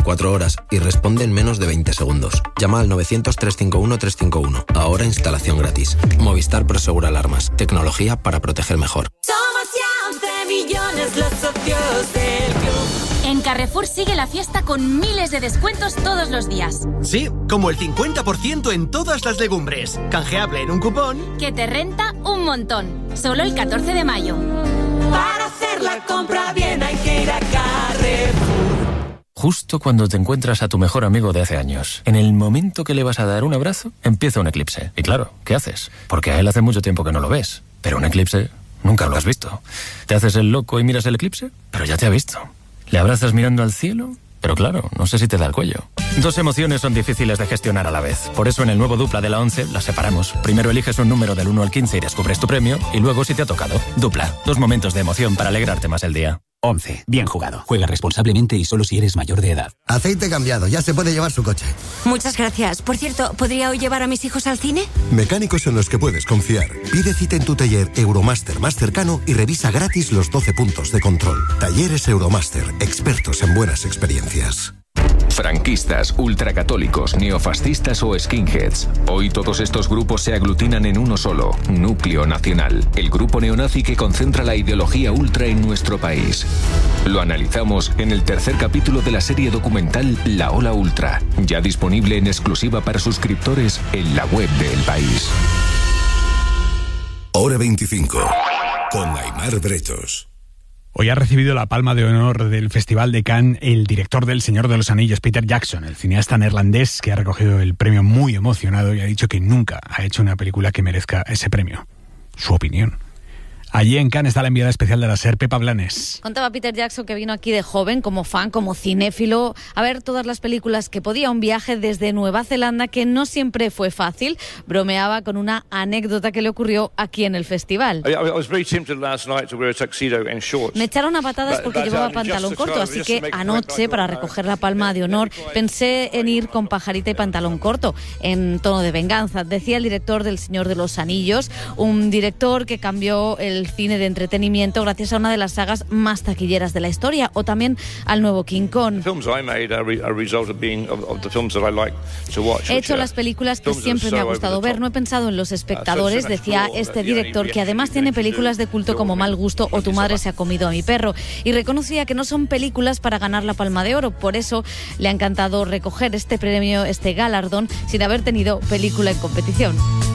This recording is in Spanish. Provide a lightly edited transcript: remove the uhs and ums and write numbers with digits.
24 horas y responde en menos de 20 segundos. Llama al 900-351-351. Ahora instalación gratis. Movistar Prosegura Alarmas. Tecnología para proteger mejor. Somos ya 11 millones los socios del club. En Carrefour sigue la fiesta con miles de descuentos todos los días. Sí, como el 50% en todas las legumbres. Canjeable en un cupón que te renta un montón. Solo el 14 de mayo. Para hacer la compra bien hay que ir a Carrefour. Justo cuando te encuentras a tu mejor amigo de hace años, en el momento que le vas a dar un abrazo, empieza un eclipse. Y claro, ¿qué haces? Porque a él hace mucho tiempo que no lo ves. Pero un eclipse nunca lo has visto. ¿Te haces el loco y miras el eclipse? Pero ya te ha visto. ¿Le abrazas mirando al cielo? Pero claro, no sé si te da el cuello. Dos emociones son difíciles de gestionar a la vez. Por eso en el nuevo Dupla de la 11 las separamos. Primero eliges un número del 1 al 15 y descubres tu premio. Y luego si te ha tocado. Dupla. Dos momentos de emoción para alegrarte más el día. 11. Bien jugado. Juega responsablemente y solo si eres mayor de edad. Aceite cambiado. Ya se puede llevar su coche. Muchas gracias. Por cierto, ¿podría hoy llevar a mis hijos al cine? Mecánicos en los que puedes confiar. Pide cita en tu taller Euromaster más cercano y revisa gratis los 12 puntos de control. Talleres Euromaster. Expertos en buenas experiencias. Franquistas, ultracatólicos, neofascistas o skinheads. Hoy todos estos grupos se aglutinan en uno solo, Núcleo Nacional, el grupo neonazi que concentra la ideología ultra en nuestro país. Lo analizamos en el tercer capítulo de la serie documental La Ola Ultra, ya disponible en exclusiva para suscriptores en la web de El País. Hora 25, con Aimar Bretos. Hoy ha recibido la palma de honor del Festival de Cannes el director del Señor de los Anillos, Peter Jackson, el cineasta neerlandés que ha recogido el premio muy emocionado y ha dicho que nunca ha hecho una película que merezca ese premio. Su opinión. Allí en Cannes está la enviada especial de la SER, Pepa Blanes. Contaba Peter Jackson que vino aquí de joven, como fan, como cinéfilo, a ver todas las películas que podía, un viaje desde Nueva Zelanda que no siempre fue fácil. Bromeaba con una anécdota que le ocurrió aquí en el festival. Me echaron a patadas porque llevaba pantalón corto, así que anoche, para recoger la palma de honor, pensé en ir con pajarita y pantalón corto, en tono de venganza. Decía el director del Señor de los Anillos, un director que cambió el cine de entretenimiento gracias a una de las sagas más taquilleras de la historia, o también al nuevo King Kong. He hecho las películas que siempre me ha gustado ver, no he pensado en los espectadores, decía este director, que además tiene películas de culto como Mal Gusto o Tu madre se ha comido a mi perro, y reconocía que no son películas para ganar la Palma de Oro. Por eso le ha encantado recoger este premio, este galardón, sin haber tenido película en competición.